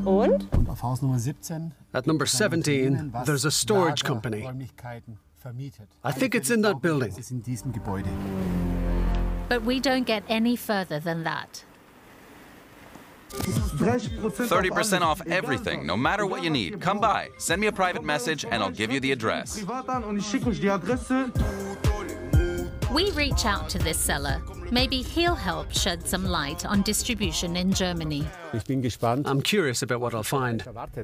Und? At number 17, there's a storage company. I think it's in that building. But we don't get any further than that. 30% off everything, no matter what you need. Come by, send me a private message, and I'll give you the address. We reach out to this seller. Maybe he'll help shed some light on distribution in Germany. I'm curious about what I'll find.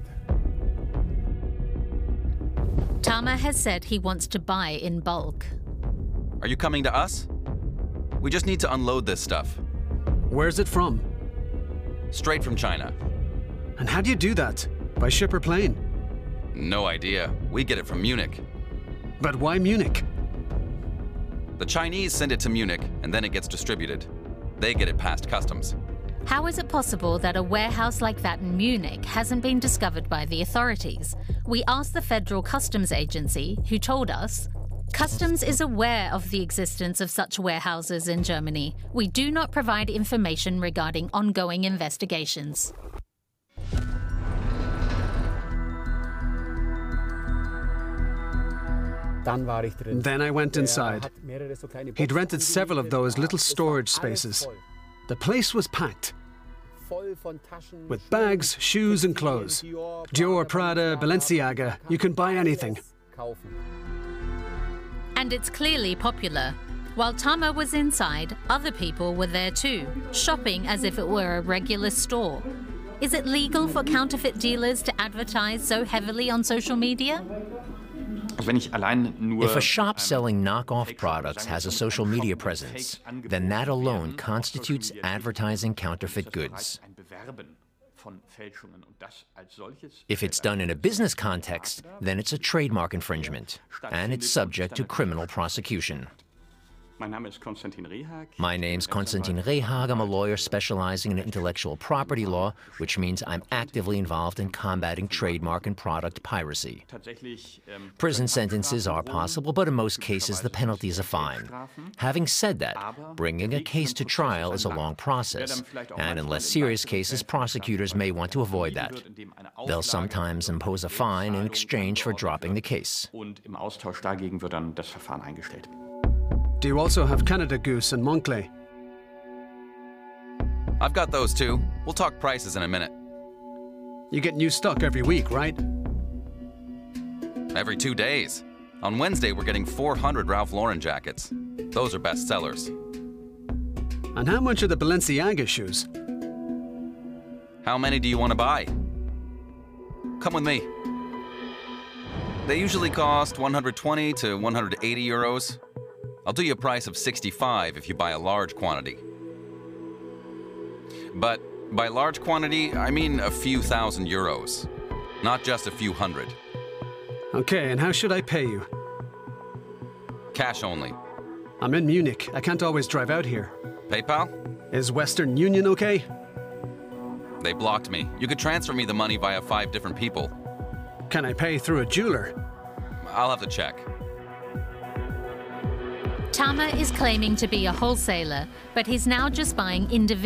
Tamer has said he wants to buy in bulk. Are you coming to us? We just need to unload this stuff. Where's it from? Straight from China. And how do you do that? By ship or plane? No idea. We get it from Munich. But why Munich? The Chinese send it to Munich, and then it gets distributed. They get it past customs. How is it possible that a warehouse like that in Munich hasn't been discovered by the authorities? We asked the Federal Customs Agency, who told us, Customs is aware of the existence of such warehouses in Germany. We do not provide information regarding ongoing investigations. Then I went inside. He'd rented several of those little storage spaces. The place was packed with bags, shoes and clothes. Dior, Prada, Balenciaga, you can buy anything. And it's clearly popular. While Tamer was inside, other people were there too, shopping as if it were a regular store. Is it legal for counterfeit dealers to advertise so heavily on social media? If a shop selling knockoff products has a social media presence, then that alone constitutes advertising counterfeit goods. If it's done in a business context, then it's a trademark infringement, and it's subject to criminal prosecution. My name's Konstantin Rehag. I'm a lawyer specializing in intellectual property law, which means I'm actively involved in combating trademark and product piracy. Prison sentences are possible, but in most cases the penalty is a fine. Having said that, bringing a case to trial is a long process, and in less serious cases, prosecutors may want to avoid that. They'll sometimes impose a fine in exchange for dropping the case. Do you also have Canada Goose and Moncler? I've got those too. We'll talk prices in a minute. You get new stock every week, right? Every 2 days. On Wednesday, we're getting 400 Ralph Lauren jackets. Those are best sellers. And how much are the Balenciaga shoes? How many do you want to buy? Come with me. They usually cost 120 to 180 euros. I'll do you a price of 65 if you buy a large quantity. But by large quantity, I mean a few thousand euros, not just a few hundred. Okay, and how should I pay you? Cash only. I'm in Munich. I can't always drive out here. PayPal? Is Western Union okay? They blocked me. You could transfer me the money via 5 different people. Can I pay through a jeweler? I'll have to check. Tamer is claiming to be a wholesaler, but he's now just buying individual